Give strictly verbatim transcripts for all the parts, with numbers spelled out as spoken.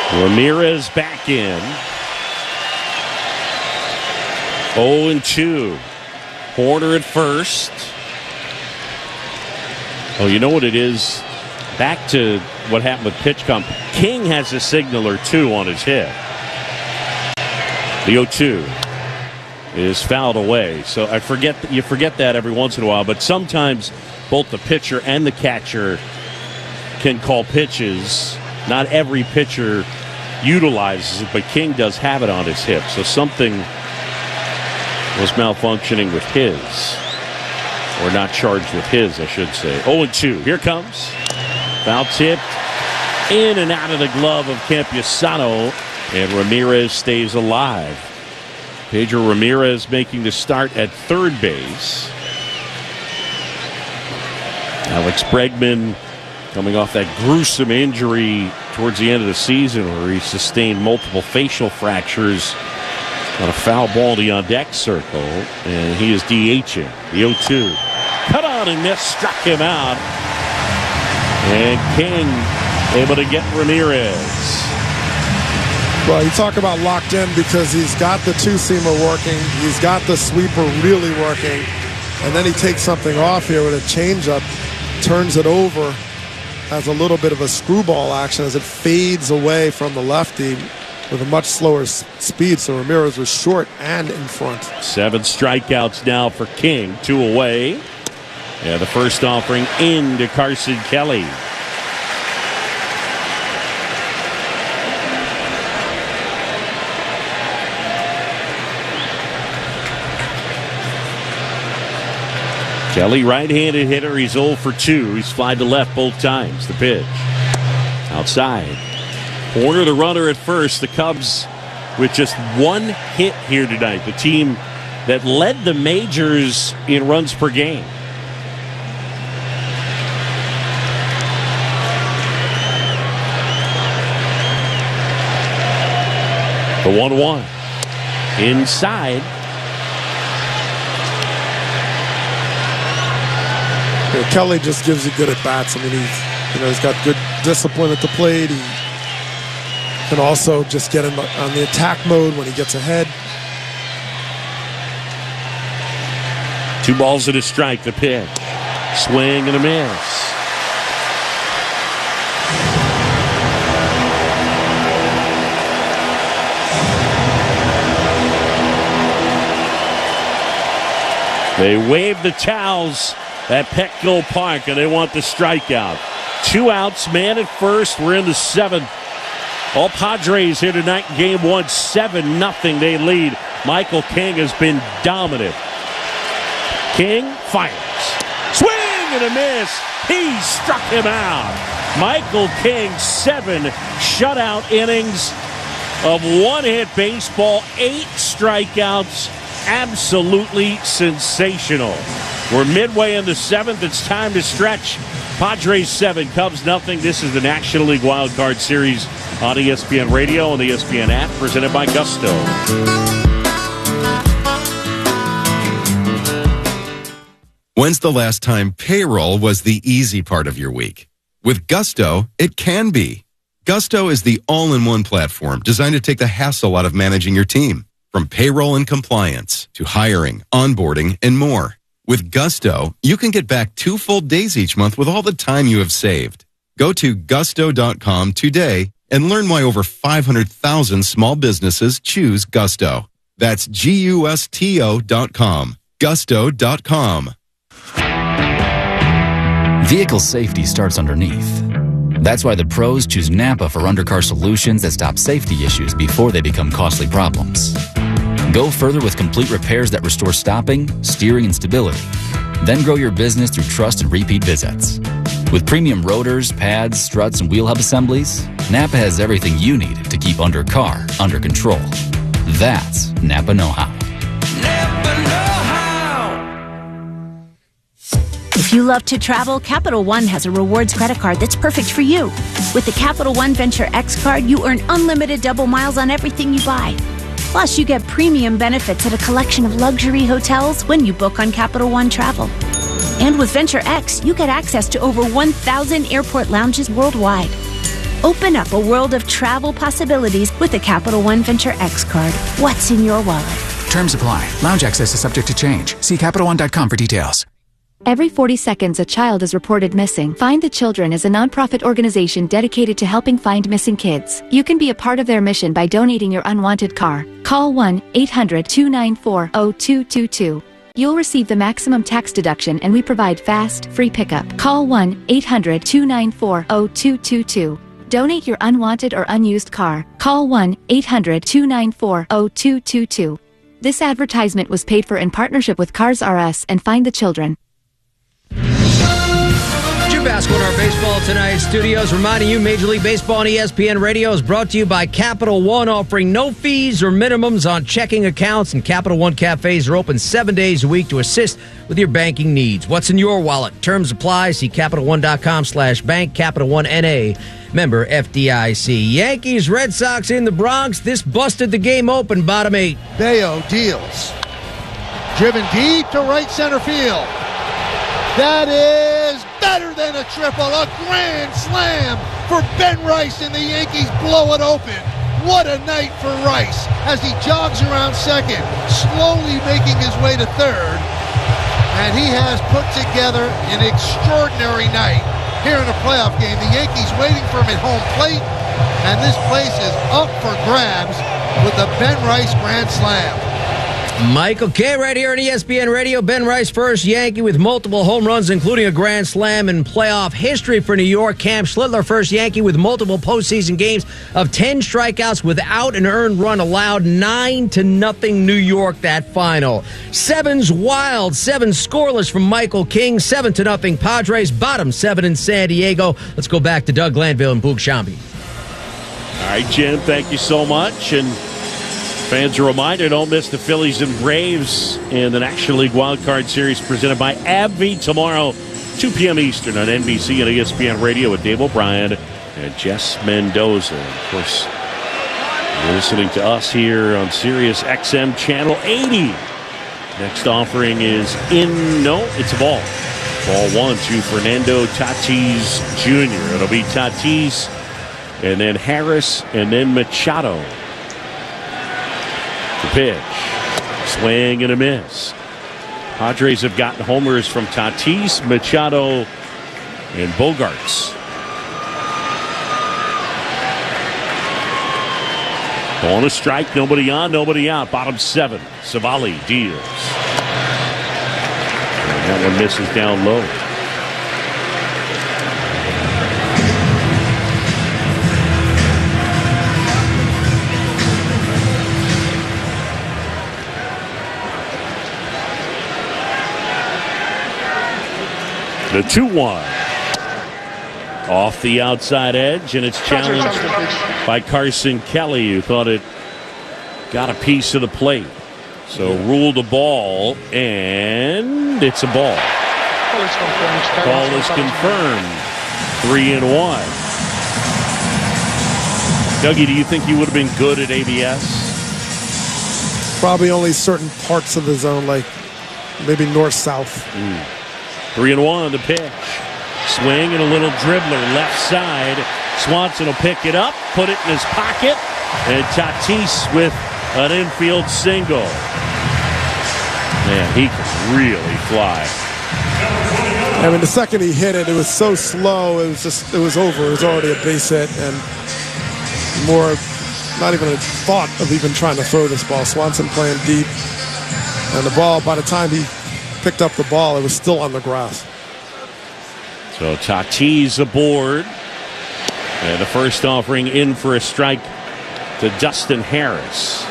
Ramirez back in. oh and two. Horner at first. Oh, you know what it is? Back to what happened with pitch comp. King has a signal or two on his hip. The oh two is fouled away. So I forget you forget that every once in a while, but sometimes both the pitcher and the catcher can call pitches. Not every pitcher utilizes it, but King does have it on his hip. So something was malfunctioning with his. Or not charged with his, I should say. oh and two. Here comes. Foul tipped. In and out of the glove of Campusano. And Ramirez stays alive. Pedro Ramirez making the start at third base. Alex Bregman coming off that gruesome injury towards the end of the season where he sustained multiple facial fractures on a foul ball to the on-deck circle, and he is DHing. The oh two. Cut on and this struck him out. And King able to get Ramirez. Well, you talk about locked in because he's got the two-seamer working. He's got the sweeper really working. And then he takes something off here with a changeup, turns it over, has a little bit of a screwball action as it fades away from the lefty with a much slower s- speed. So Ramirez was short and in front. Seven strikeouts now for King. Two away. Yeah, the first offering into Carson Kelly. Kelly, right-handed hitter. He's oh for two. He's flied to left both times. The pitch. Outside. Horner, the runner at first. The Cubs with just one hit here tonight. The team that led the majors in runs per game. The one one. Inside. Yeah, Kelly just gives you good at bats. I mean, he's, you know, he's got good discipline at the plate. He can also just get in the, on the attack mode when he gets ahead. Two balls and a strike. The pitch. Swing and a miss. They wave the towels at Petco Park, and they want the strikeout. Two outs, man at first. We're in the seventh. All Padres here tonight in game one. seven nothing they lead. Michael King has been dominant. King fires. Swing and a miss. He struck him out. Michael King, seven shutout innings of one-hit baseball, eight strikeouts. Absolutely sensational. We're midway in the seventh. It's time to stretch. Padres seven, Cubs nothing. This is the National League Wild Card Series on E S P N Radio and the E S P N app, presented by Gusto. When's the last time payroll was the easy part of your week? With Gusto, it can be. Gusto is the all-in-one platform designed to take the hassle out of managing your team. From payroll and compliance to hiring, onboarding, and more. With Gusto, you can get back two full days each month with all the time you have saved. Go to gusto dot com today and learn why over five hundred thousand small businesses choose Gusto. That's G U S T O dot com. gusto dot com. Vehicle safety starts underneath. That's why the pros choose Napa for undercar solutions that stop safety issues before they become costly problems. Go further with complete repairs that restore stopping, steering, and stability. Then grow your business through trust and repeat visits. With premium rotors, pads, struts, and wheel hub assemblies, Napa has everything you need to keep undercar under control. That's Napa know-how. Napa know-how. If you love to travel, Capital One has a rewards credit card that's perfect for you. With the Capital One Venture X card, you earn unlimited double miles on everything you buy. Plus, you get premium benefits at a collection of luxury hotels when you book on Capital One Travel. And with Venture X, you get access to over one thousand airport lounges worldwide. Open up a world of travel possibilities with the Capital One Venture X card. What's in your wallet? Terms apply. Lounge access is subject to change. See Capital One dot com for details. Every forty seconds, a child is reported missing. Find the Children is a nonprofit organization dedicated to helping find missing kids. You can be a part of their mission by donating your unwanted car. Call one eight hundred two nine four zero two two two. You'll receive the maximum tax deduction, and we provide fast, free pickup. Call one eight hundred two nine four zero two two two. Donate your unwanted or unused car. Call one eight hundred two nine four zero two two two. This advertisement was paid for in partnership with Cars R Us and Find the Children. Jim Basco in our Baseball Tonight studios, reminding you Major League Baseball on E S P N Radio is brought to you by Capital One, offering no fees or minimums on checking accounts, and Capital One cafes are open seven days a week to assist with your banking needs. What's in your wallet? Terms apply. See Capital One dot com slash bank. Capital One N A, member F D I C. Yankees, Red Sox in the Bronx. This busted the game open, bottom eight. Bayo deals. Driven deep to right center field. That is better than a triple, a grand slam for Ben Rice, and the Yankees blow it open. What a night for Rice as he jogs around second, slowly making his way to third. And he has put together an extraordinary night here in a playoff game. The Yankees waiting for him at home plate, and this place is up for grabs with the Ben Rice grand slam. Michael Kay right here on E S P N Radio. Ben Rice, first Yankee with multiple home runs, including a grand slam in playoff history for New York. Cam Schlittler, first Yankee with multiple postseason games of ten strikeouts without an earned run allowed. Nine to nothing New York, that final. Sevens Wild, seven scoreless from Michael King. Seven to nothing Padres, bottom seven in San Diego. Let's go back to Doug Glanville and Boog Shambi. All right, Jim, thank you so much. And fans are reminded, don't miss the Phillies and Braves in the National League Wild Card Series presented by AbbVie tomorrow, two p.m. Eastern on N B C and E S P N Radio with Dave O'Brien and Jess Mendoza. Of course, you're listening to us here on Sirius X M Channel eighty. Next offering is in, no, it's a ball. Ball one to Fernando Tatis Junior It'll be Tatis and then Harris and then Machado. The pitch, swing and a miss. Padres have gotten homers from Tatis, Machado, and Bogarts. On a strike, nobody on, nobody out. Bottom seven, Savali deals. And that one misses down low. The two one. Off the outside edge, and it's challenged by Carson Kelly, who thought it got a piece of the plate. So ruled a ball, and it's a ball. Ball is confirmed. Three and one. Dougie, do you think he would have been good at A B S? Probably only certain parts of the zone, like maybe north-south. Mm. Three and one, the pitch. Swing and a little dribbler left side. Swanson will pick it up, put it in his pocket, and Tatis with an infield single. Man, he can really fly. I mean, the second he hit it, it was so slow. It was just, it was over. It was already a base hit, and more, not even a thought of even trying to throw this ball. Swanson playing deep, and the ball, by the time he picked up the ball, it was still on the grass. So Tatis aboard. And the first offering in for a strike to Dustin Harris.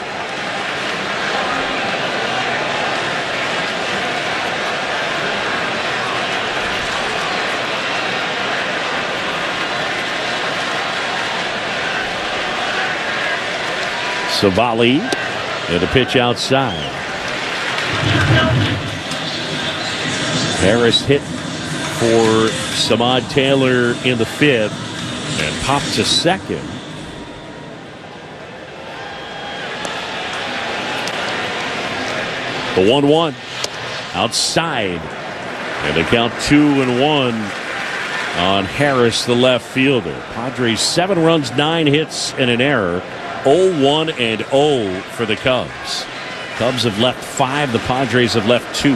Savali and a pitch outside. Harris hit for Samad Taylor in the fifth and popped to second. The one one outside, and they count two and one on Harris, the left fielder. Padres seven runs, nine hits, and an error. oh one and oh for the Cubs. Cubs have left five. The Padres have left two.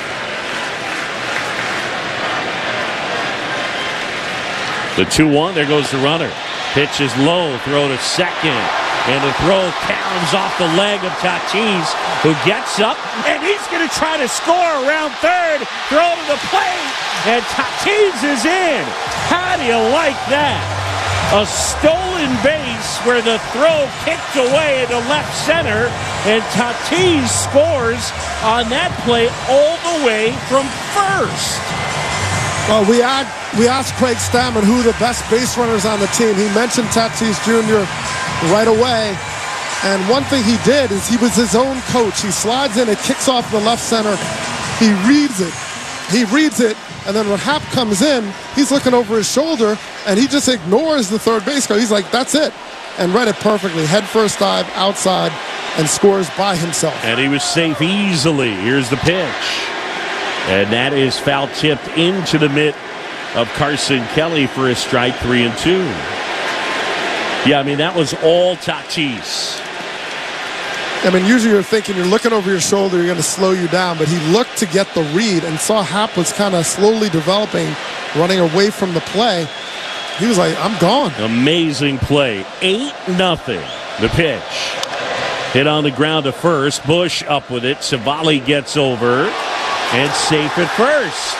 The two one, there goes the runner. Pitch is low, throw to second. And the throw caroms off the leg of Tatis, who gets up, and he's going to try to score around third. Throw to the plate, and Tatis is in. How do you like that? A stolen base where the throw kicked away into left center, and Tatis scores on that play all the way from first. Well, we, had, we asked Craig Stammen who the best base runners on the team. He mentioned Tatis Junior right away. And one thing he did is he was his own coach. He slides in, it kicks off the left center. He reads it. He reads it. And then when Happ comes in, he's looking over his shoulder, and he just ignores the third base guy. He's like, that's it. And read it perfectly. Head first dive, outside, and scores by himself. And he was safe easily. Here's the pitch. And that is foul tipped into the mitt of Carson Kelly for a strike, three and two. Yeah, I mean, that was all Tatis. I mean, usually you're thinking you're looking over your shoulder, you're going to slow you down, but he looked to get the read and saw Happ was kind of slowly developing, running away from the play. He was like, I'm gone. Amazing play. eight nothing. The pitch. Hit on the ground to first. Bush up with it. Savali gets over. And safe at first.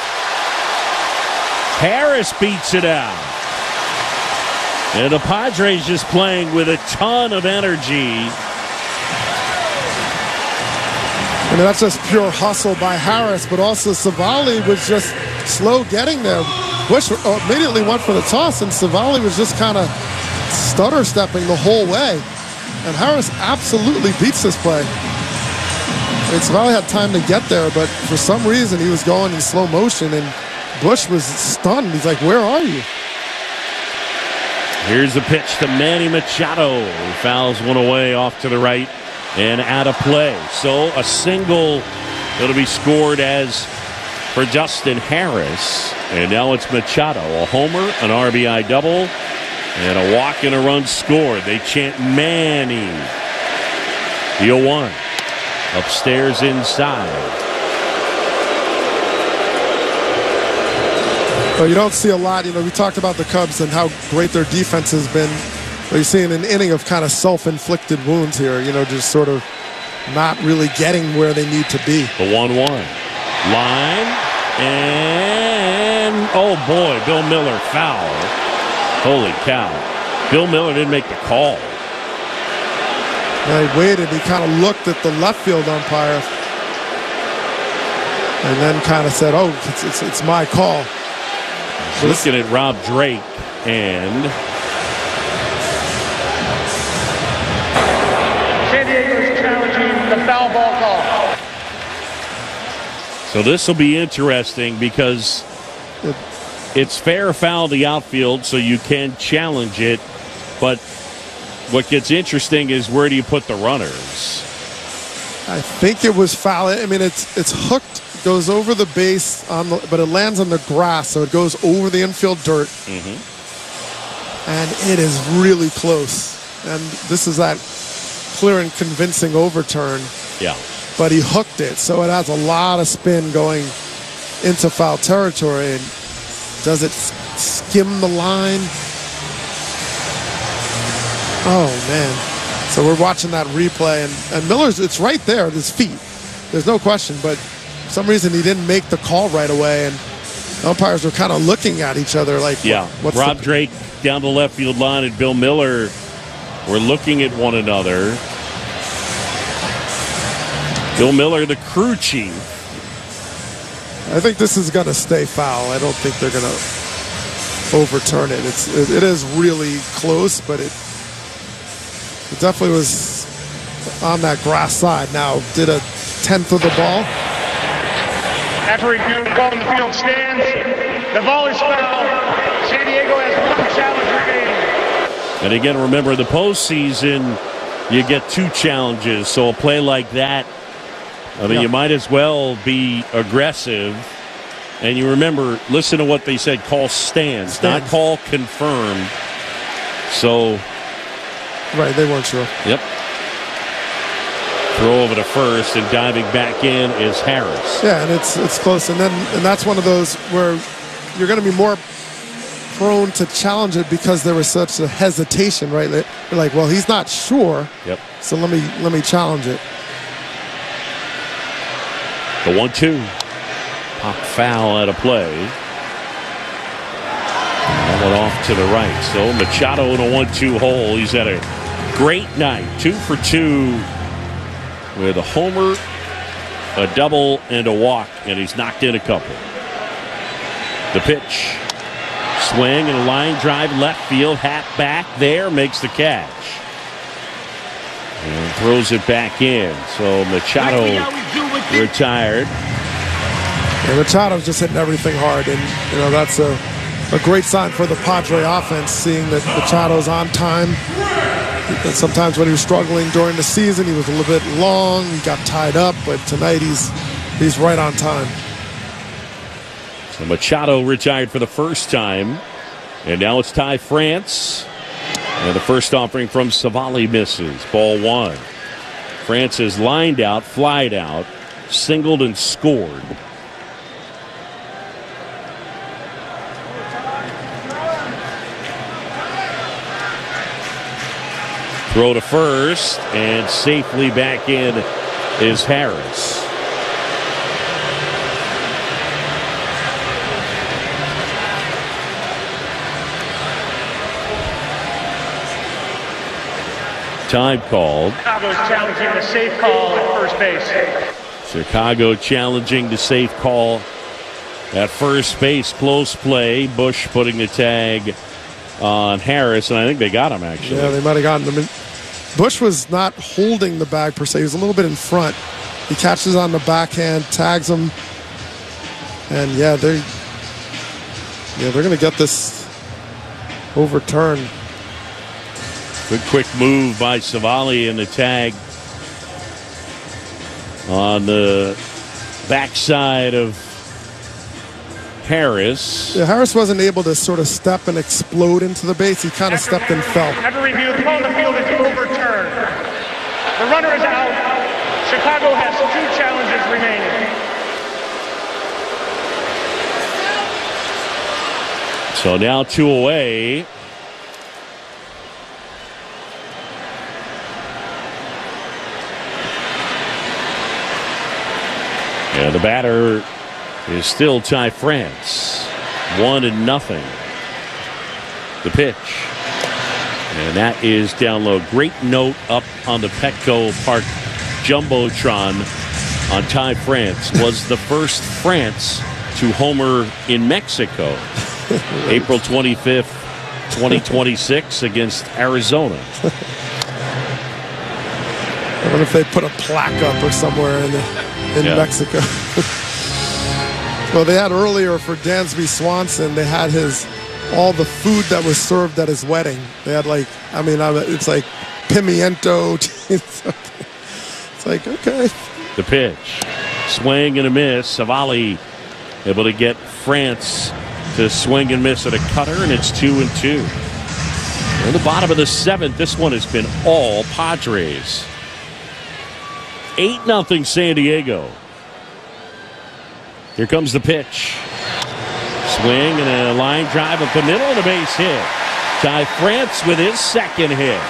Harris beats it out. And the Padres just playing with a ton of energy. I mean, that's just pure hustle by Harris, but also Savali was just slow getting there. Bush immediately went for the toss, and Savali was just kind of stutter stepping the whole way. And Harris absolutely beats this play. And Savali had time to get there, but for some reason he was going in slow motion, and Bush was stunned. He's like, where are you? Here's the pitch to Manny Machado, who fouls one away off to the right and out of play. So a single that'll be scored as for Justin Harris. And now it's Machado, a homer, an R B I double, and a walk and a run scored. They chant Manny. The oh one. Upstairs inside. Well, you don't see a lot. You know, we talked about the Cubs and how great their defense has been. But you're seeing an inning of kind of self-inflicted wounds here. You know, just sort of not really getting where they need to be. The one one. Line. And, oh boy, Bill Miller foul. Holy cow. Bill Miller didn't make the call. And he waited. He kind of looked at the left field umpire and then kind of said, oh, it's, it's, it's my call. He's looking at Rob Drake, and San Diego's challenging the foul ball call. So this will be interesting because it's fair foul the outfield, so you can challenge it, but what gets interesting is where do you put the runners? I think it was foul. I mean, it's it's hooked, goes over the base, on the, but it lands on the grass, so it goes over the infield dirt. Mm-hmm. And it is really close. And this is that clear and convincing overturn. Yeah. But he hooked it, so it has a lot of spin going into foul territory. And does it skim the line? Oh, man. So we're watching that replay, and, and Miller's, it's right there at his feet. There's no question, but for some reason he didn't make the call right away, and the umpires were kind of looking at each other like, yeah. What, what's Rob the... Drake down the left field line and Bill Miller were looking at one another. Bill Miller, the crew chief. I think this is going to stay foul. I don't think they're going to overturn it. It's it, it is really close, but it it definitely was on that grass side. Now, did a tenth of the ball. After review, the ball in the field stands. The ball is foul. San Diego has one challenge remaining. And again, remember the postseason, you get two challenges. So a play like that, I mean, yeah. you might as well be aggressive And you remember, listen to what they said, call stands, Stands. not call confirmed. So. Right, they weren't sure. Yep. Throw over to first, and diving back in is Harris. Yeah, and it's it's close. And then and that's one of those where you're going to be more prone to challenge it because there was such a hesitation, right? You're like, well, he's not sure. Yep. So let me let me challenge it. The one two. Pop foul out of play. That went off to the right. So Machado in a one two hole. He's had a great night. Two for two with a homer, a double, and a walk. And he's knocked in a couple. The pitch. Swing and a line drive left field. Hat back there. Makes the catch. And throws it back in. So Machado retired. And Machado's just hitting everything hard, and you know that's a, a great sign for the Padre offense, seeing that Machado's on time. And sometimes when he was struggling during the season, he was a little bit long, he got tied up, but tonight he's he's right on time. So Machado retired for the first time, and now it's Ty France. And the first offering from Savali misses. Ball one. France is lined out, flied out, singled and scored. Throw to first, and safely back in is Harris. Time called. Chicago's challenging the safe call at first base. Chicago challenging the safe call at first base. Close play. Bush putting the tag on Harris, and I think they got him, actually. Yeah, they might have gotten him. Bush was not holding the bag per se. He was a little bit in front. He catches on the backhand, tags him, and yeah, they yeah they're going to get this overturned. Good quick move by Savali in the tag on the backside of Harris. Yeah, Harris wasn't able to sort of step and explode into the base. He kind of stepped and fell. After review, the call on the field is overturned. The runner is out. Chicago has two challenges remaining. So now two away. Yeah, the batter is still Ty France. One and nothing. The pitch. And that is down low. Great note up on the Petco Park Jumbotron on Ty France. Was the first France to homer in Mexico. April twenty-fifth, twenty twenty-six against Arizona. I wonder if they put a plaque up or somewhere in, the, in yeah. Mexico. Well, they had earlier for Dansby Swanson, they had his all the food that was served at his wedding. They had like, I mean, it's like pimiento. It's like, okay. The pitch. Swing and a miss. Savali able to get France to swing and miss at a cutter, and it's two and two. In the bottom of the seventh, this one has been all Padres. eight nothing San Diego. Here comes the pitch. Swing and a line drive up the middle and a base hit. Ty France with his second hit.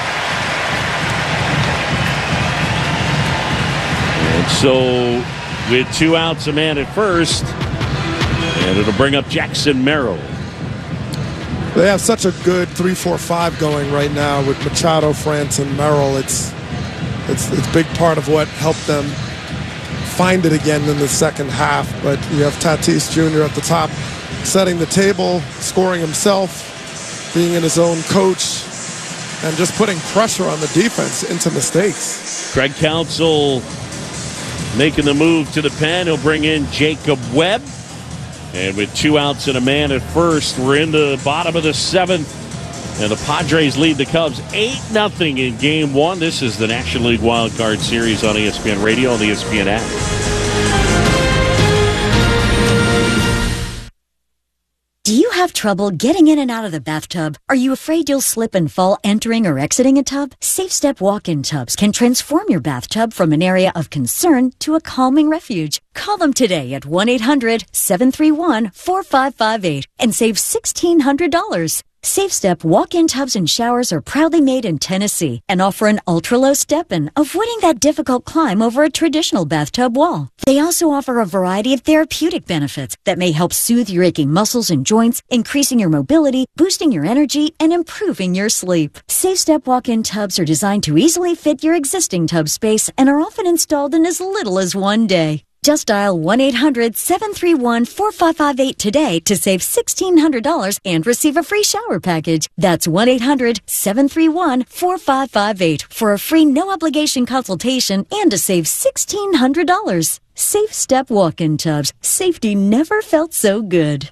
And so with two outs, a man at first, and it'll bring up Jackson Merrill. They have such a good three four five going right now with Machado, France, and Merrill. It's it's it's a big part of what helped them find it again in the second half. But you have Tatis Junior at the top, setting the table, scoring himself, being in his own coach, and just putting pressure on the defense into mistakes. Craig Counsell making the move to the pen. He'll bring in Jacob Webb. And with two outs and a man at first, we're in the bottom of the seventh. And the Padres lead the Cubs eight nothing in game one. This is the National League Wild Card Series on E S P N Radio and the E S P N app. Do you have trouble getting in and out of the bathtub? Are you afraid you'll slip and fall entering or exiting a tub? Safe Step walk-in tubs can transform your bathtub from an area of concern to a calming refuge. Call them today at one eight hundred seven three one four five five eight and save sixteen hundred dollars. Safe Step walk-in tubs and showers are proudly made in Tennessee and offer an ultra-low step-in, avoiding that difficult climb over a traditional bathtub wall. They also offer a variety of therapeutic benefits that may help soothe your aching muscles and joints, increasing your mobility, boosting your energy, and improving your sleep. Safe Step walk-in tubs are designed to easily fit your existing tub space and are often installed in as little as one day. Just dial one eight hundred seven three one four five five eight today to save sixteen hundred dollars and receive a free shower package. That's one eight hundred seven three one four five five eight for a free no-obligation consultation and to save sixteen hundred dollars. Safe Step walk-in tubs. Safety never felt so good.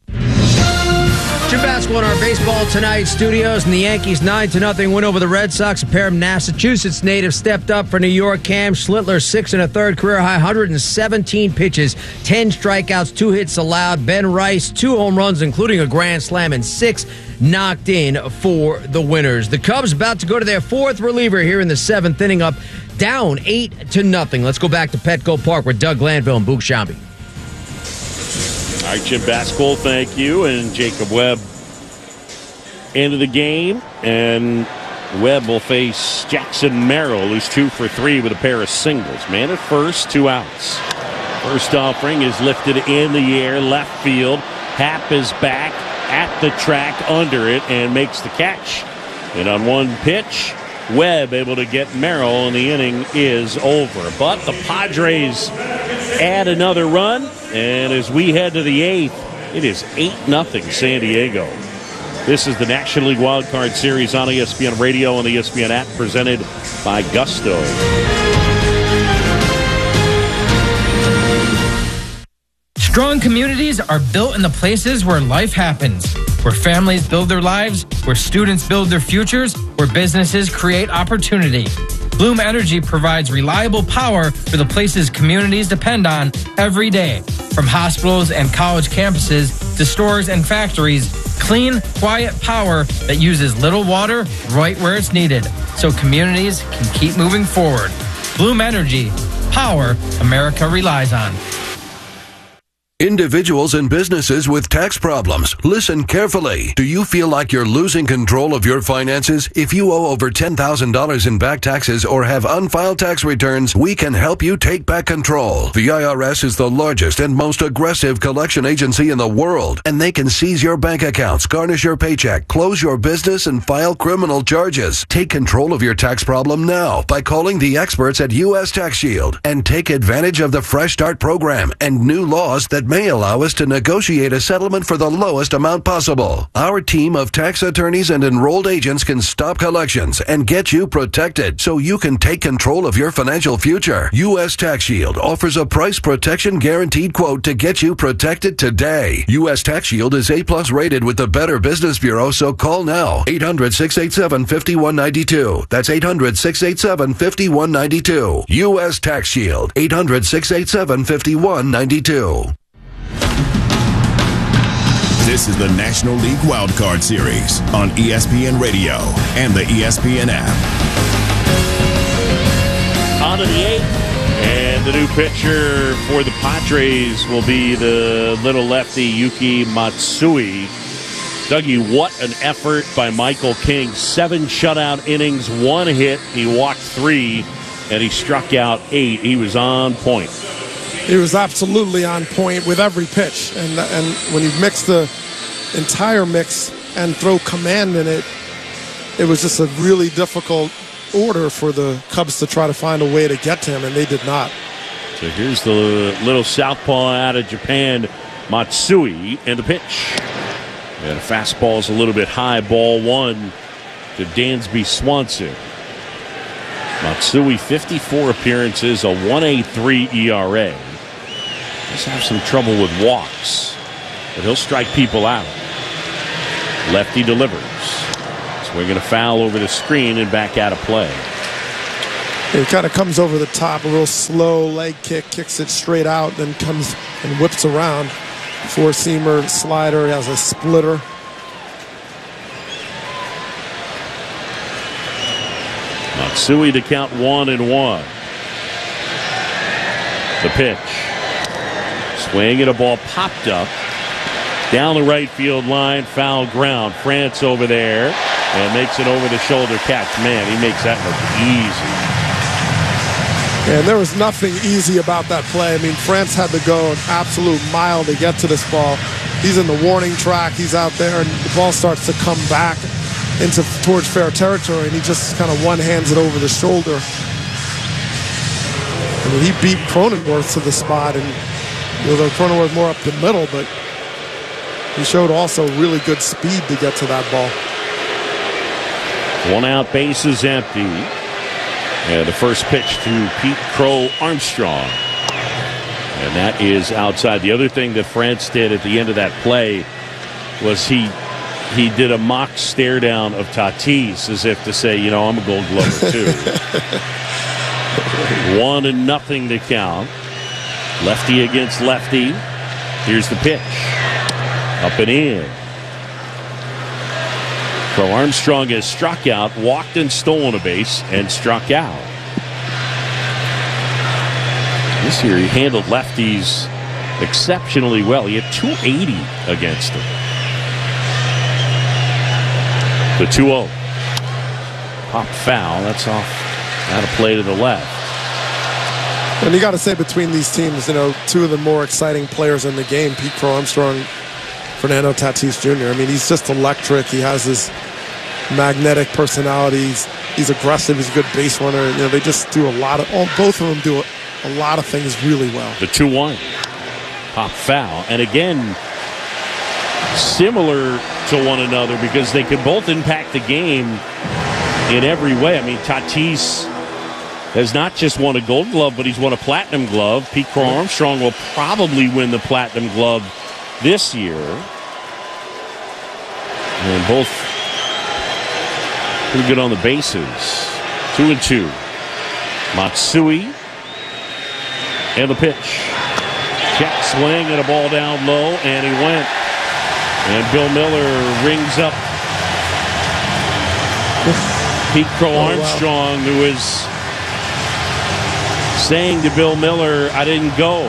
Jim basketball in our baseball tonight studios, and the Yankees nine to nothing win over the Red Sox. A pair of Massachusetts natives stepped up for New York. Cam Schlittler, six and a third, career high, one hundred seventeen pitches, ten strikeouts, two hits allowed. Ben Rice, two home runs, including a grand slam, and six knocked in for the winners. The Cubs about to go to their fourth reliever here in the seventh inning, up down eight to nothing. Let's go back to Petco Park with Doug Glanville and Boog Shambi. All right, Jim Basketball, thank you. And Jacob Webb into the game. And Webb will face Jackson Merrill, who's two for three with a pair of singles. Man at first, two outs. First offering is lifted in the air, left field. Happ is back at the track under it and makes the catch. And on one pitch, Webb able to get Merrill, and the inning is over. But the Padres add another run, and as we head to the eighth, it is eight nothing San Diego. This is the National League Wild Card Series on E S P N Radio and the E S P N app, presented by Gusto. Strong communities are built in the places where life happens, where families build their lives, where students build their futures, where businesses create opportunity. Bloom Energy provides reliable power for the places communities depend on every day. From hospitals and college campuses to stores and factories, clean, quiet power that uses little water right where it's needed, so communities can keep moving forward. Bloom Energy, power America relies on. Individuals and businesses with tax problems, listen carefully. Do you feel like you're losing control of your finances? If you owe over ten thousand dollars in back taxes or have unfiled tax returns, we can help you take back control. The I R S is the largest and most aggressive collection agency in the world, and they can seize your bank accounts, garnish your paycheck, close your business, and file criminal charges. Take control of your tax problem now by calling the experts at U S Tax Shield and take advantage of the Fresh Start program and new laws that may allow us to negotiate a settlement for the lowest amount possible. Our team of tax attorneys and enrolled agents can stop collections and get you protected so you can take control of your financial future. U S Tax Shield offers a price protection guaranteed quote to get you protected today. U S Tax Shield is A plus rated with the Better Business Bureau, so call now. eight hundred, six eight seven, five one nine two. That's eight hundred, six eight seven, five one nine two. U S Tax Shield. eight hundred, six eight seven, five one nine two. This is the National League Wild Card Series on E S P N Radio and the E S P N app. On to the eighth, and the new pitcher for the Padres will be the little lefty Yuki Matsui. Dougie, what an effort by Michael King. Seven shutout innings, one hit. He walked three, and he struck out eight. He was on point. He was absolutely on point with every pitch. And, and when you mix the entire mix and throw command in it, it was just a really difficult order for the Cubs to try to find a way to get to him, and they did not. So here's the little southpaw out of Japan, Matsui, and the pitch. And a fastball is a little bit high, ball one to Dansby Swanson. Matsui, fifty-four appearances, a one point eight three E R A. Does have some trouble with walks, but he'll strike people out. Lefty delivers. Swinging a foul over the screen and back out of play. It kind of comes over the top, a real slow leg kick, kicks it straight out, then comes and whips around. four-seamer slider. He has a splitter. Matsui to count one and one. The pitch. Swing and a ball popped up. Down the right field line, foul ground. France over there and makes it over the shoulder catch. Man, he makes that look easy. And there was nothing easy about that play. I mean, France had to go an absolute mile to get to this ball. He's in the warning track. He's out there, and the ball starts to come back into towards fair territory, and he just kind of one-hands it over the shoulder. I mean, he beat Cronenworth to the spot, and you know, Cronenworth more up the middle, but he showed also really good speed to get to that ball. One out, base is empty. And the first pitch to Pete Crow Armstrong. And that is outside. The other thing that France did at the end of that play was he he did a mock stare down of Tatis as if to say, you know, I'm a Gold Glover too. One and nothing to count. Lefty against lefty. Here's the pitch. Up and in. Crow Armstrong has struck out, walked and stolen a base, and struck out. This year he handled lefties exceptionally well. He had two eighty against him. The two oh. Popped foul. That's off. Out of play to the left. And you got to say, between these teams, you know, two of the more exciting players in the game, Pete Crow Armstrong, Fernando Tatis Junior I mean, he's just electric. He has this magnetic personality. He's, he's aggressive. He's a good base runner. You know, they just do a lot of, all, both of them do a, a lot of things really well. The two one. Pop foul. And again, similar to one another because they can both impact the game in every way. I mean, Tatis has not just won a Gold Glove, but he's won a Platinum Glove. Pete Crow Armstrong will probably win the Platinum Glove this year. And both pretty good on the bases. Two and two. Matsui and the pitch. Check swing and a ball down low, and he went. And Bill Miller rings up Pete Crow oh, Armstrong, wow. who is saying to Bill Miller, I didn't go.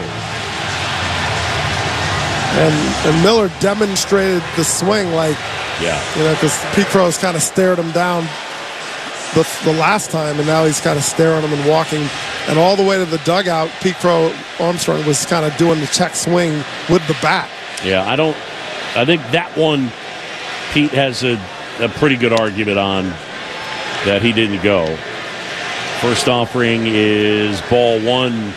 And, and Miller demonstrated the swing like, yeah, you know, because Pete Crow's kind of stared him down the, the last time, and now he's kind of staring him and walking. And all the way to the dugout, Pete Crow Armstrong was kind of doing the check swing with the bat. Yeah, I don't, I think that one, Pete has a, a pretty good argument on that he didn't go. First offering is ball one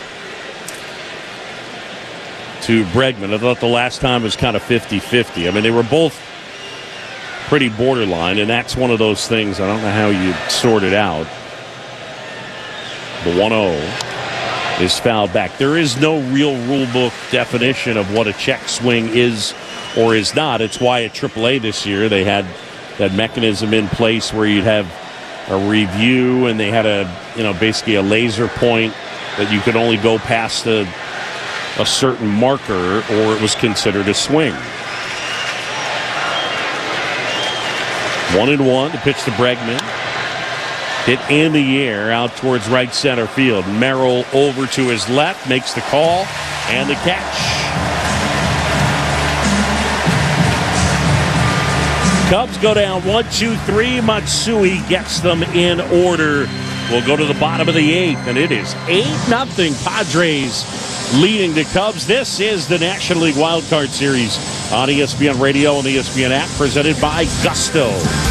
to Bregman. I thought the last time was kind of fifty-fifty. I mean, they were both pretty borderline, and that's one of those things, I don't know how you sort it out. The one oh is fouled back. There is no real rule book definition of what a check swing is or is not. It's why at triple A this year they had that mechanism in place where you'd have a review, and they had a, you know, basically a laser point that you could only go past a, a certain marker or it was considered a swing. One and one, the pitch to Bregman. Hit in the air out towards right center field. Merrill over to his left, makes the call, and the catch. Cubs go down one, two, three. Matsui gets them in order. We'll go to the bottom of the eighth, and it is eight nothing. Padres leading the Cubs. This is the National League Wild Card Series on E S P N Radio and the E S P N app, presented by Gusto.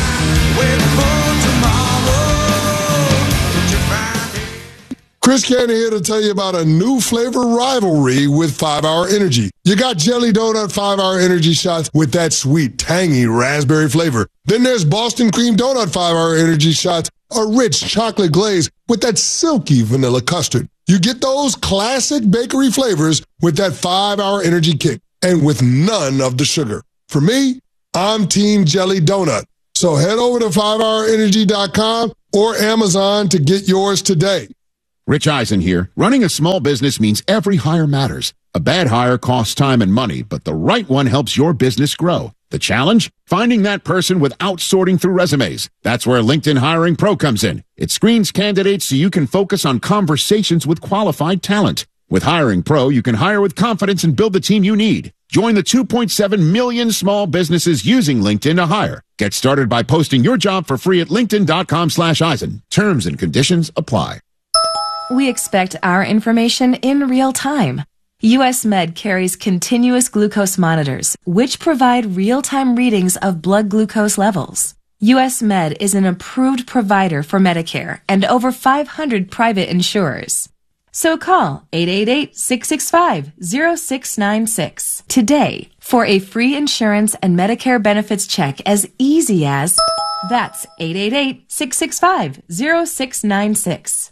Chris Candy here to tell you about a new flavor rivalry with five hour Energy. You got Jelly Donut five hour Energy shots with that sweet, tangy raspberry flavor. Then there's Boston Cream Donut five hour Energy shots, a rich chocolate glaze with that silky vanilla custard. You get those classic bakery flavors with that five hour Energy kick and with none of the sugar. For me, I'm Team Jelly Donut. So head over to five hour energy dot com or Amazon to get yours today. Rich Eisen here. Running a small business means every hire matters. A bad hire costs time and money, but the right one helps your business grow. The challenge? Finding that person without sorting through resumes. That's where LinkedIn Hiring Pro comes in. It screens candidates so you can focus on conversations with qualified talent. With Hiring Pro, you can hire with confidence and build the team you need. Join the two point seven million small businesses using LinkedIn to hire. Get started by posting your job for free at linkedin.com slash Eisen. Terms and conditions apply. We expect our information in real time. U S Med carries continuous glucose monitors, which provide real-time readings of blood glucose levels. U S Med is an approved provider for Medicare and over five hundred private insurers. So call eight eight eight, six six five, zero six nine six today for a free insurance and Medicare benefits check as easy as that's eight eight eight, six six five, zero six nine six.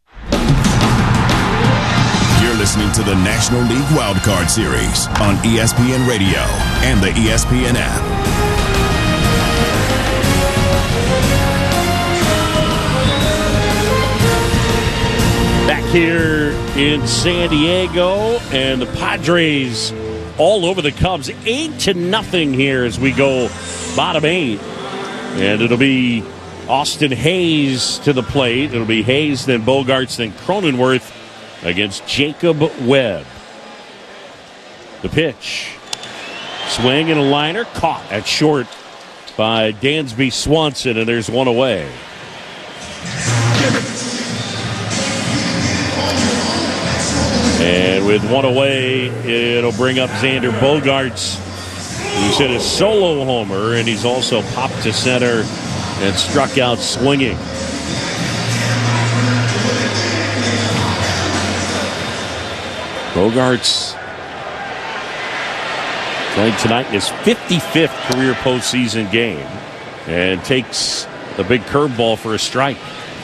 You're listening to the National League Wildcard Series on E S P N Radio and the E S P N app. Back here in San Diego, and the Padres all over the Cubs. Eight to nothing here as we go bottom eight. And it'll be Austin Hayes to the plate. It'll be Hayes, then Bogaerts, then Cronenworth against Jacob Webb. The pitch. Swing and a liner. Caught at short by Dansby Swanson, and there's one away. And with one away, it'll bring up Xander Bogaerts, who's hit a solo homer, and he's also popped to center and struck out swinging. Bogaerts playing tonight in his fifty-fifth career postseason game and takes the big curveball for a strike.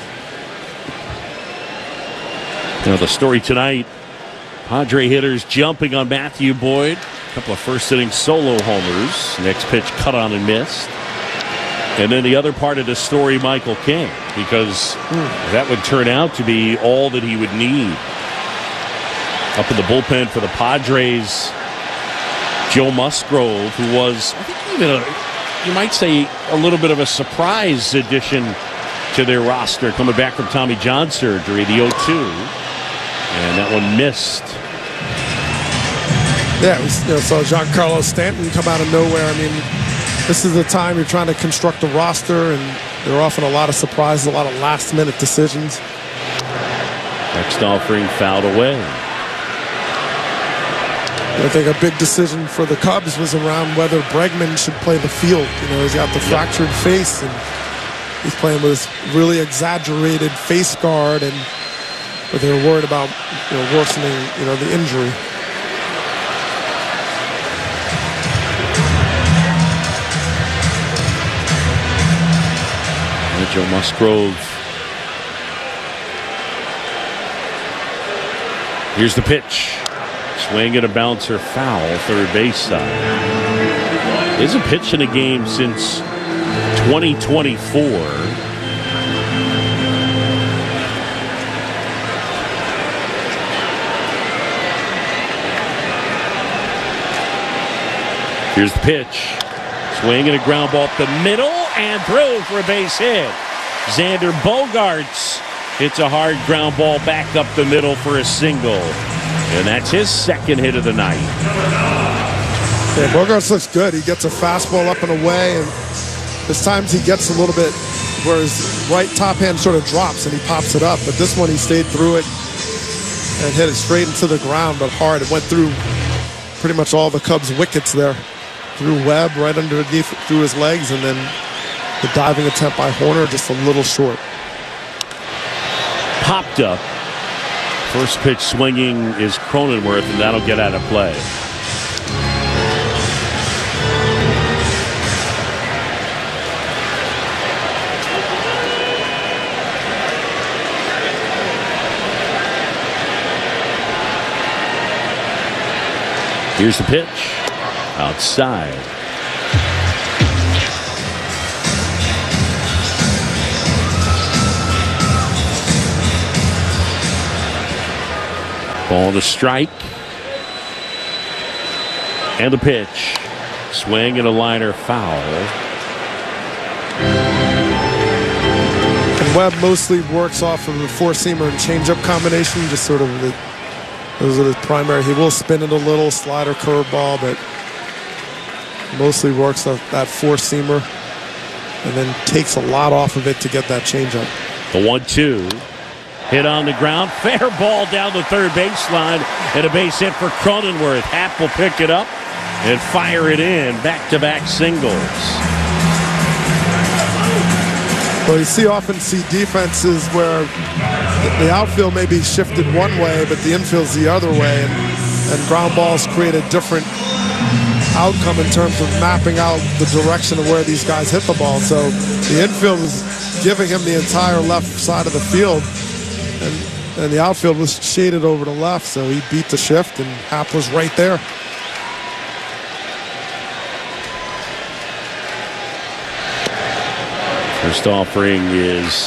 Now the story tonight, Padre hitters jumping on Matthew Boyd. A couple of first inning solo homers. Next pitch cut on and missed. And then the other part of the story, Michael King, because that would turn out to be all that he would need. Up in the bullpen for the Padres, Joe Musgrove, who was, I think, even a, you might say, a little bit of a surprise addition to their roster, coming back from Tommy John surgery, the oh two. And that one missed. Yeah, it was, you know, so Giancarlo Stanton come out of nowhere. I mean, this is the time you're trying to construct a roster, and there are often a lot of surprises, a lot of last-minute decisions. Next offering fouled away. I think a big decision for the Cubs was around whether Bregman should play the field. You know, he's got the fractured face, and he's playing with this really exaggerated face guard, and but they were worried about, you know, worsening, you know, the injury. And Joe Musgrove. Here's the pitch. Swing and a bouncer foul, third base side. He hasn't pitched in a game since twenty twenty-four. Here's the pitch. Swing and a ground ball up the middle and through for a base hit. Xander Bogaerts hits a hard ground ball back up the middle for a single. And that's his second hit of the night. Yeah, Bogaerts looks good. He gets a fastball up and away, and there's times he gets a little bit where his right top hand sort of drops and he pops it up. But this one he stayed through it and hit it straight into the ground, but hard. It went through pretty much all the Cubs' wickets there. Through Webb right underneath through his legs, and then the diving attempt by Horner just a little short. Popped up. First pitch swinging is Cronenworth, and that'll get out of play. Here's the pitch. Outside. Ball to strike. And the pitch. Swing and a liner foul. And Webb mostly works off of the four-seamer and changeup combination, just sort of the, those are the primary. He will spin it a little, slider, curveball, but mostly works off that four-seamer and then takes a lot off of it to get that changeup. The one two. Hit on the ground. Fair ball down the third baseline. And a base hit for Cronenworth. Happ will pick it up and fire it in. Back-to-back singles. Well, you see often see defenses where the outfield may be shifted one way, but the infield's the other way, and, and ground balls create a different outcome in terms of mapping out the direction of where these guys hit the ball. So the infield was giving him the entire left side of the field, and, and the outfield was shaded over to left, so he beat the shift, and Happ was right there. First offering is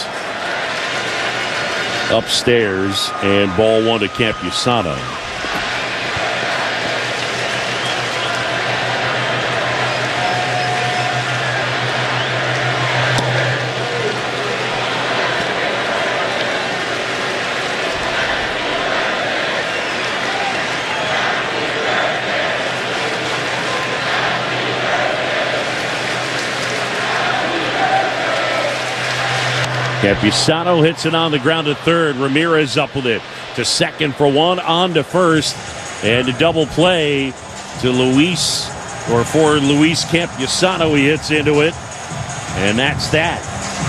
upstairs, and ball one to Campusano. Campusano hits it on the ground to third. Ramirez up with it to second for one, on to first, and a double play to Luis, or for Luis Campusano. He hits into it, and that's that.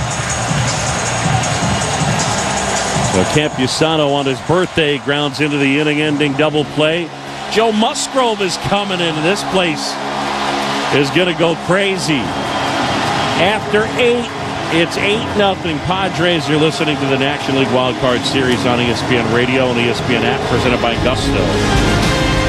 So Campusano on his birthday grounds into the inning-ending double play. Joe Musgrove is coming in. This place is going to go crazy. After eight, it's eight nothing Padres. You're listening to the National League Wild Card Series on E S P N Radio and E S P N app, presented by Gusto.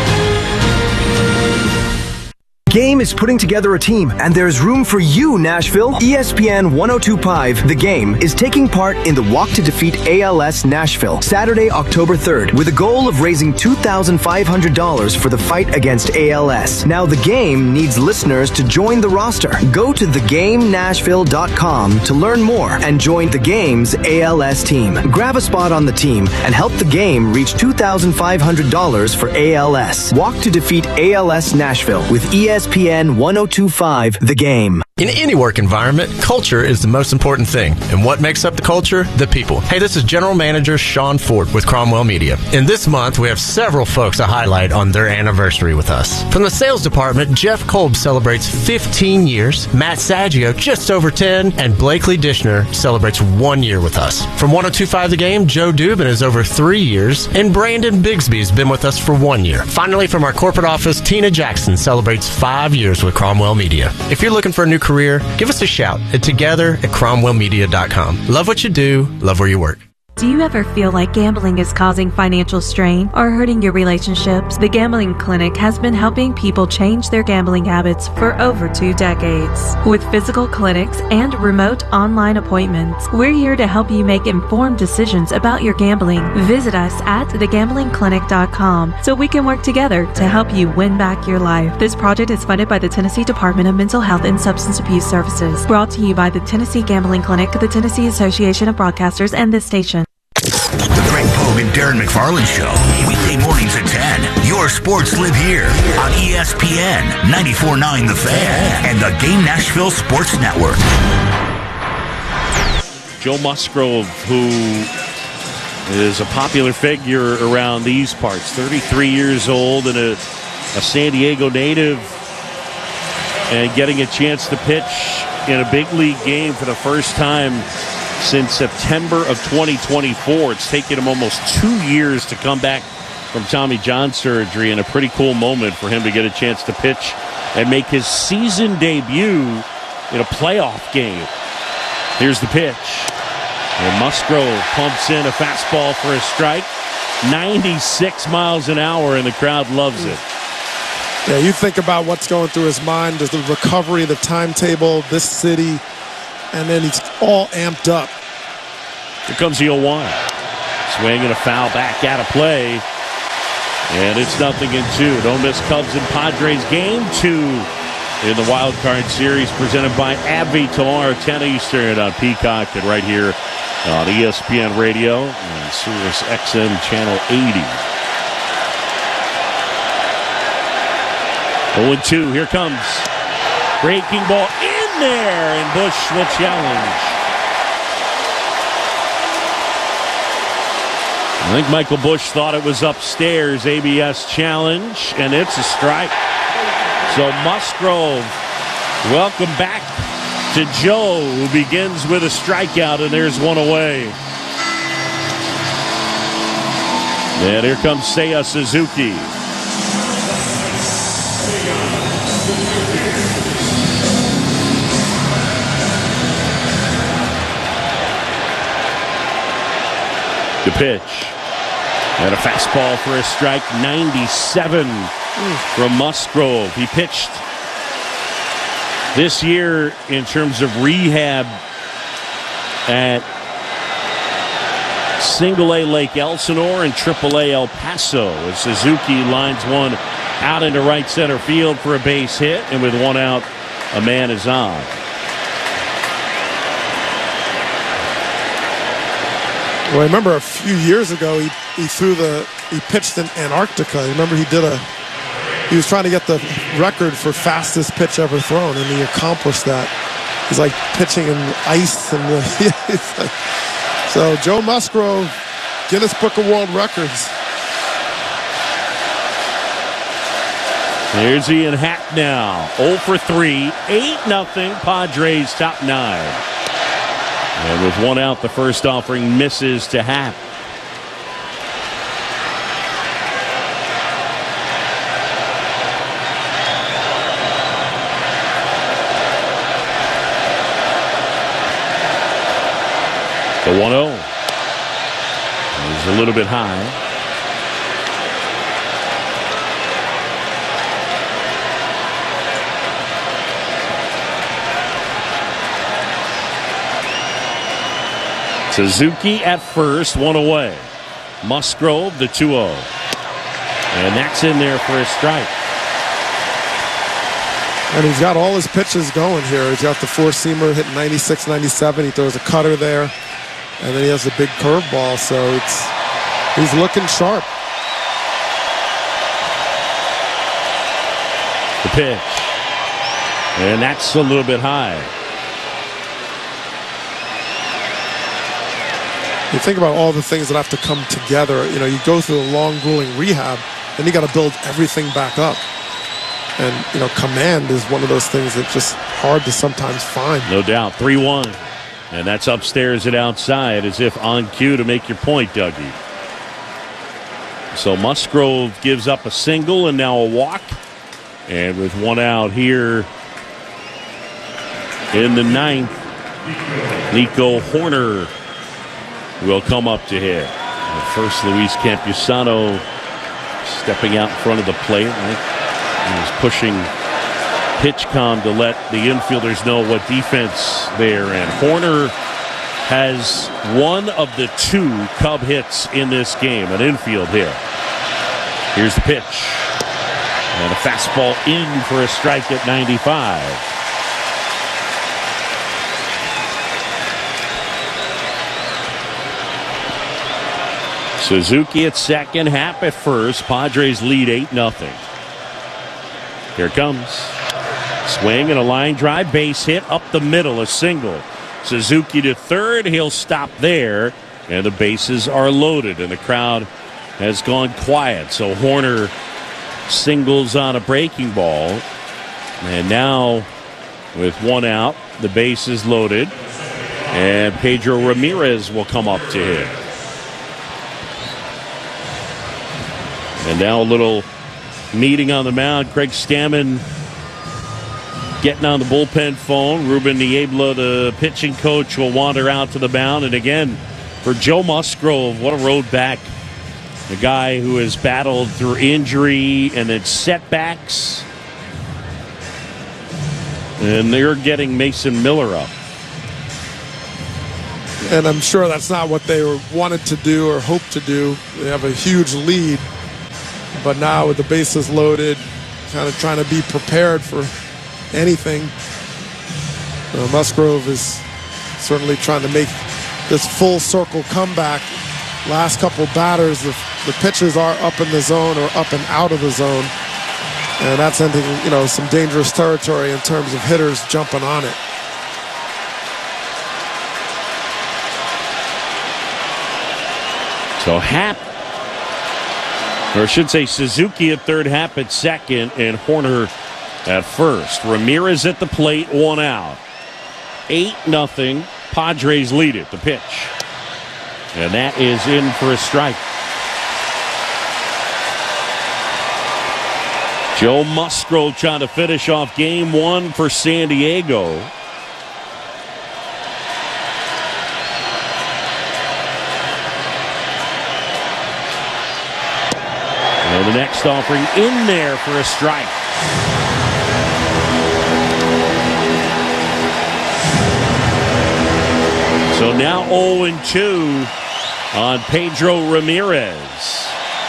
Game is putting together a team, and there's room for you, Nashville. E S P N one oh two point five The Game is taking part in the Walk to Defeat A L S Nashville, Saturday, October third, with a goal of raising two thousand five hundred dollars for the fight against A L S. Now, The Game needs listeners to join the roster. Go to the game nashville dot com to learn more and join The Game's A L S team. Grab a spot on the team and help The Game reach two thousand five hundred dollars for A L S. Walk to Defeat A L S Nashville with E S P N one oh two point five The Game. In any work environment, culture is the most important thing. And what makes up the culture? The people. Hey, this is General Manager Sean Ford with Cromwell Media. And this month, we have several folks to highlight on their anniversary with us. From the sales department, Jeff Kolb celebrates fifteen years, Matt Saggio just over ten, and Blakely Dishner celebrates one year with us. From one oh two point five The Game, Joe Dubin is over three years, and Brandon Bigsby has been with us for one year. Finally, from our corporate office, Tina Jackson celebrates five years with Cromwell Media. If you're looking for a new career, give us a shout at together at cromwell media dot com. Love what you do, love where you work. Do you ever feel like gambling is causing financial strain or hurting your relationships? The Gambling Clinic has been helping people change their gambling habits for over two decades. With physical clinics and remote online appointments, we're here to help you make informed decisions about your gambling. Visit us at the gambling clinic dot com so we can work together to help you win back your life. This project is funded by the Tennessee Department of Mental Health and Substance Abuse Services. Brought to you by the Tennessee Gambling Clinic, the Tennessee Association of Broadcasters, and this station. The Greg Pogue and Darren McFarland Show, weekday mornings at ten. Your sports live here on E S P N ninety-four point nine The Fan and the Game Nashville Sports Network. Joe Musgrove, who is a popular figure around these parts, thirty-three years old and a, a San Diego native, and getting a chance to pitch in a big league game for the first time since September of twenty twenty-four. It's taken him almost two years to come back from Tommy John surgery, and a pretty cool moment for him to get a chance to pitch and make his season debut in a playoff game. Here's the pitch. And Musgrove pumps in a fastball for a strike. ninety-six miles an hour, and the crowd loves it. Yeah, you think about what's going through his mind, the recovery, the timetable, this city, and then he's all amped up. Here comes the oh one. Swing and a foul back out of play. And it's nothing in two. Don't miss Cubs and Padres game two in the Wild Card Series presented by AbbVie tomorrow, ten Eastern on Peacock and right here on E S P N Radio and Sirius X M Channel eighty. oh and two, here comes. Breaking ball in there, and Bush will challenge. I think Michael Bush thought it was upstairs, A B S challenge, and it's a strike. So Musgrove, welcome back to Joe, who begins with a strikeout, and there's one away. And here comes Seiya Suzuki. The pitch. And a fastball for a strike, ninety-seven from Musgrove. He pitched this year in terms of rehab at Single A Lake Elsinore and Triple A El Paso as Suzuki lines one out into right center field for a base hit, and with one out, a man is on. Well, I remember a few years ago he, he threw the he pitched in Antarctica. I remember he did a he was trying to get the record for fastest pitch ever thrown, and he accomplished that. He's like pitching in ice and the, so Joe Musgrove, Guinness Book of World Records. Here's Ian Hack now, oh for three, eight nothing Padres top nine. And with one out, the first offering misses to Happ. The one oh is a little bit high. Suzuki at first, one away. Musgrove, the two oh. And that's in there for a strike. And he's got all his pitches going here. He's got the four-seamer hitting ninety-six, ninety-seven. He throws a cutter there. And then he has a big curveball, so it's he's looking sharp. The pitch. And that's a little bit high. You think about all the things that have to come together. You know, you go through a long, grueling rehab, then you got to build everything back up. And, you know, command is one of those things that's just hard to sometimes find. No doubt. three one. And that's upstairs and outside as if on cue to make your point, Dougie. So Musgrove gives up a single and now a walk. And with one out here in the ninth, Nico Horner will come up to hit. And first, Luis Campusano stepping out in front of the plate. Right? He was pushing Pitchcom to let the infielders know what defense they're in. Horner has one of the two Cub hits in this game, an infield hit. Here's the pitch. And a fastball in for a strike at ninety-five. Suzuki at second, Happ at first. Padres lead eight nothing. Here it comes. Swing and a line drive, base hit up the middle, a single. Suzuki to third, he'll stop there, and the bases are loaded, and the crowd has gone quiet. So Horner singles on a breaking ball, and now with one out, the base is loaded, and Pedro Ramirez will come up to hit. And now a little meeting on the mound. Craig Stammen getting on the bullpen phone. Ruben Niebla, the pitching coach, will wander out to the mound. And again, for Joe Musgrove, what a road back. The guy who has battled through injury and then setbacks. And they're getting Mason Miller up. And I'm sure that's not what they were wanted to do or hoped to do. They have a huge lead. But now with the bases loaded, kind of trying to be prepared for anything. Uh, Musgrove is certainly trying to make this full circle comeback. Last couple batters, the, the pitches are up in the zone or up and out of the zone. And that's ending, you know, some dangerous territory in terms of hitters jumping on it. So Happ, or I should say Suzuki at third, Happ at second, and Horner at first. Ramirez at the plate, one out. Eight nothing. Padres lead it. The pitch. And that is in for a strike. Joe Musgrove trying to finish off game one for San Diego. And the next offering in there for a strike. So now oh and two on Pedro Ramirez.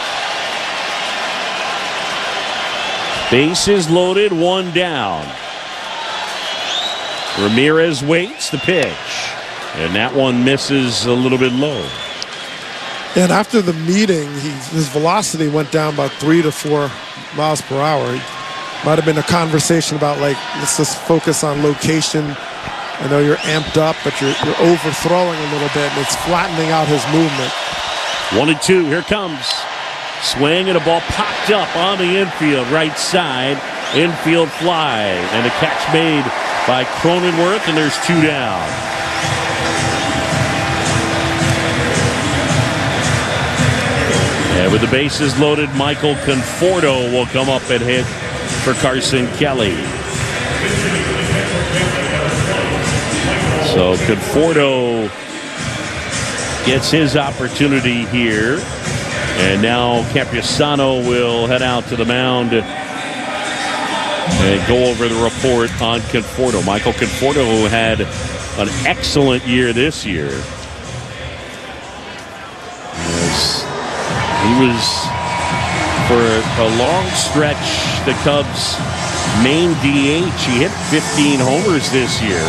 Bases loaded, one down. Ramirez waits the pitch. And that one misses a little bit low. And after the meeting, he, his velocity went down about three to four miles per hour. It might have been a conversation about, like, let's just focus on location. I know you're amped up, but you're, you're overthrowing a little bit, and it's flattening out his movement. One and two, here comes. Swing, and a ball popped up on the infield, right side. Infield fly, and a catch made by Cronenworth, and there's two down. And with the bases loaded, Michael Conforto will come up and hit for Carson Kelly. So Conforto gets his opportunity here. And now Campusano will head out to the mound and go over the report on Conforto. Michael Conforto had an excellent year this year. He was, for a long stretch, the Cubs' main D H. He hit fifteen homers this year.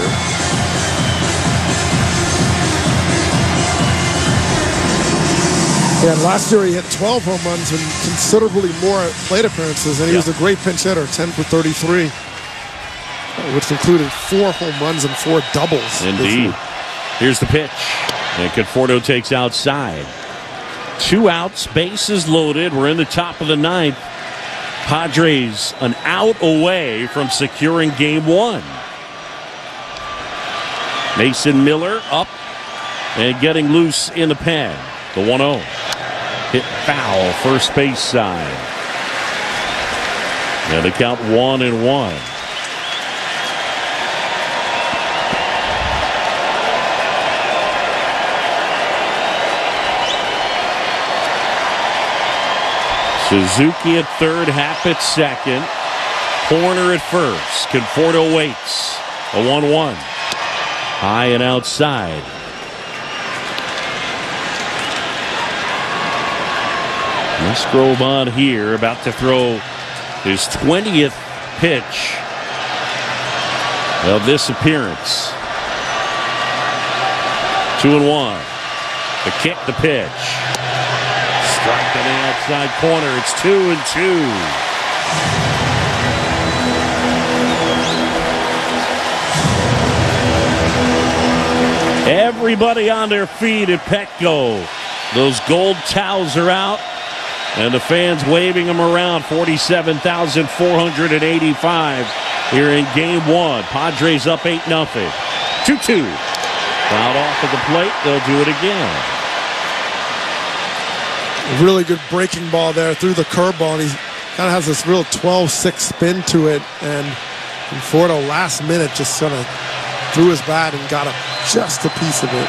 Yeah, and last year he hit twelve home runs and considerably more plate appearances, and he yeah. was a great pinch hitter, ten for thirty-three, which included four home runs and four doubles. Indeed. Here's the pitch, and Conforto takes outside. Two outs, bases loaded. We're in the top of the ninth. Padres an out away from securing game one. Mason Miller up and getting loose in the pen. The one oh. Hit foul, first base side. And they count one and one. Suzuki at third, Happ at second. Horner at first. Conforto waits. A one one. High and outside. Musgrove on here, about to throw his twentieth pitch of this appearance. Two and one. The kick, the pitch. Strike on the outside corner. It's two and two. Everybody on their feet at Petco. Those gold towels are out. And the fans waving them around. forty-seven thousand four hundred eighty-five here in game one. Padres up eight nothing. two two. Fouled off at the plate. They'll do it again. A really good breaking ball there through the curveball. And he kind of has this real twelve six spin to it. And Conforto last minute just sort of threw his bat and got a, just a piece of it.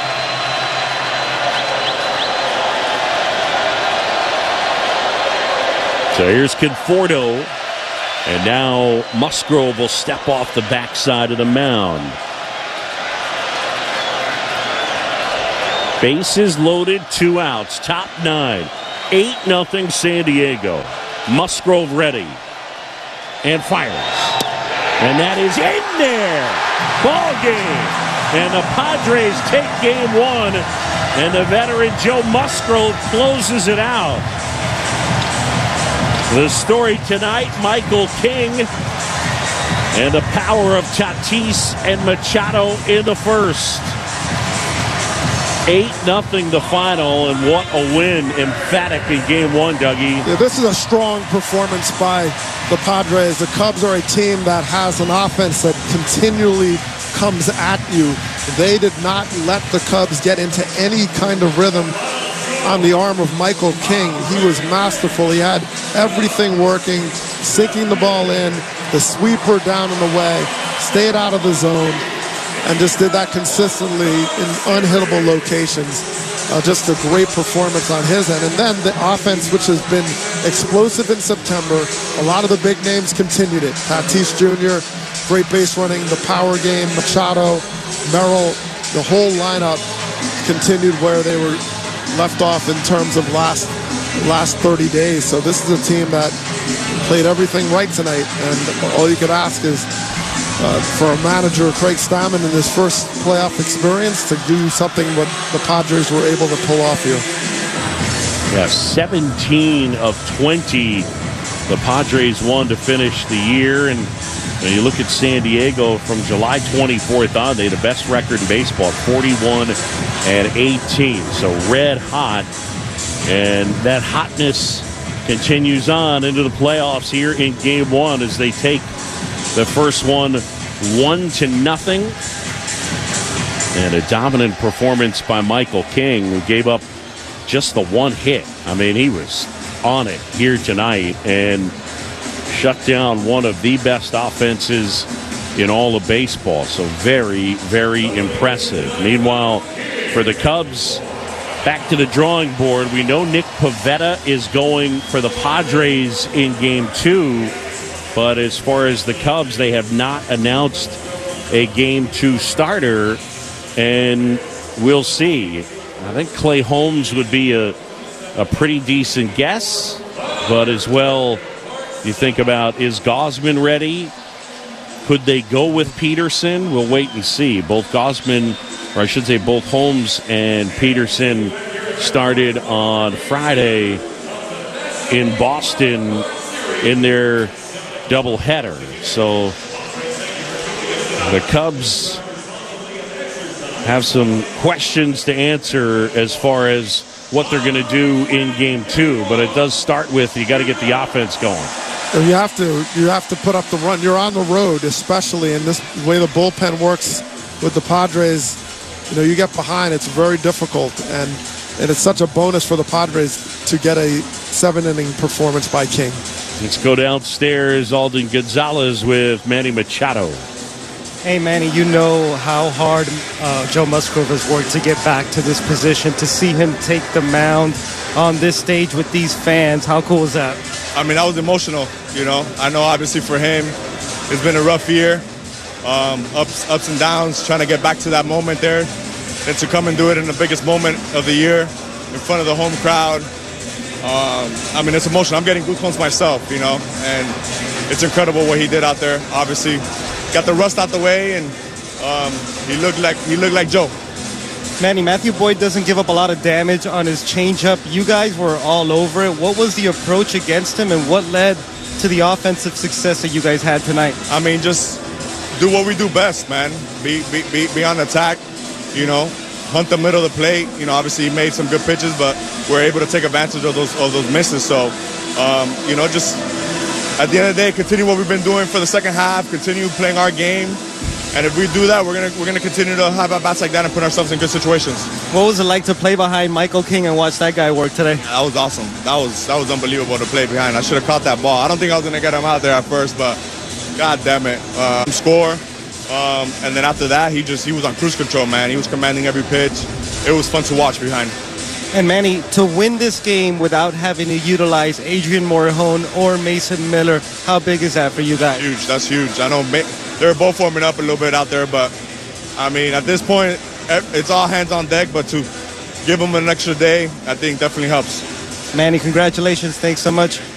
So here's Conforto, and now Musgrove will step off the backside of the mound. Bases loaded, two outs, top nine, eight nothing San Diego. Musgrove ready. And fires. And that is in there. Ball game. And the Padres take game one. And the veteran Joe Musgrove closes it out. The story tonight, Michael King and the power of Tatis and Machado in the first. eight nothing the final, and what a win. Emphatic in game one, Dougie. Yeah, this is a strong performance by the Padres. The Cubs are a team that has an offense that continually comes at you. They did not let the Cubs get into any kind of rhythm on the arm of Michael King. He was masterful. He had everything working, sinking the ball in, the sweeper down and away, stayed out of the zone, and just did that consistently in unhittable locations. Uh, just a great performance on his end. And then the offense, which has been explosive in September, a lot of the big names continued it. Tatis Junior, great base running, the power game, Machado, Merrill, the whole lineup continued where they were left off in terms of last last thirty days. So this is a team that played everything right tonight. And all you could ask is Uh, for a manager, Craig Stammen, in his first playoff experience, to do something what the Padres were able to pull off here. Yeah, seventeen of twenty the Padres won to finish the year. And when you look at San Diego from July twenty-fourth on, they had the best record in baseball, forty-one and eighteen. So red hot. And that hotness continues on into the playoffs here in game one as they take the first one, one to nothing. And a dominant performance by Michael King, who gave up just the one hit. I mean, he was on it here tonight and shut down one of the best offenses in all of baseball. So very, very impressive. Meanwhile, for the Cubs, back to the drawing board. We know Nick Pivetta is going for the Padres in game two. But as far as the Cubs, they have not announced a game two starter, and we'll see. I think Clay Holmes would be a, a pretty decent guess, but as well, you think about, is Gausman ready? Could they go with Peterson? We'll wait and see. Both Gausman, or I should say both Holmes and Peterson, started on Friday in Boston in their doubleheader. So the Cubs have some questions to answer as far as what they're going to do in game two, but it does start with you got to get the offense going. And you have to you have to put up the run. You're on the road, especially in this way the bullpen works with the Padres. You know, you get behind, it's very difficult, and and it's such a bonus for the Padres to get a seven-inning performance by King. Let's go downstairs. Alden Gonzalez with Manny Machado. Hey, Manny, you know how hard uh, Joe Musgrove has worked to get back to this position. To see him take the mound on this stage with these fans, how cool is that? I mean, that was emotional, you know. I know, obviously, for him, it's been a rough year. Um, ups, ups and downs, trying to get back to that moment there. And to come and do it in the biggest moment of the year in front of the home crowd. Um, I mean, it's emotional. I'm getting goosebumps myself, you know, and it's incredible what he did out there. Obviously, got the rust out the way, and um, he looked like he looked like Joe. Manny, Matthew Boyd doesn't give up a lot of damage on his changeup. You guys were all over it. What was the approach against him, and what led to the offensive success that you guys had tonight? I mean, just do what we do best, man. Be be be, be on attack, you know. Hunt the middle of the plate. You know, obviously he made some good pitches, but we're able to take advantage of those of those misses. So, um, you know, just at the end of the day, continue what we've been doing for the second half. Continue playing our game, and if we do that, we're gonna we're gonna continue to have at bats like that and put ourselves in good situations. What was it like to play behind Michael King and watch that guy work today? That was awesome. That was that was unbelievable to play behind. I should have caught that ball. I don't think I was gonna get him out there at first, but God damn it, uh, score. Um, and then after that, he just he was on cruise control, man. He was commanding every pitch. It was fun to watch behind. And Manny, to win this game without having to utilize Adrian Morejon or Mason Miller, how big is that for you guys? Huge. That's huge. I know they're both warming up a little bit out there, but I mean, at this point, it's all hands on deck. But to give them an extra day, I think definitely helps. Manny, congratulations. Thanks so much.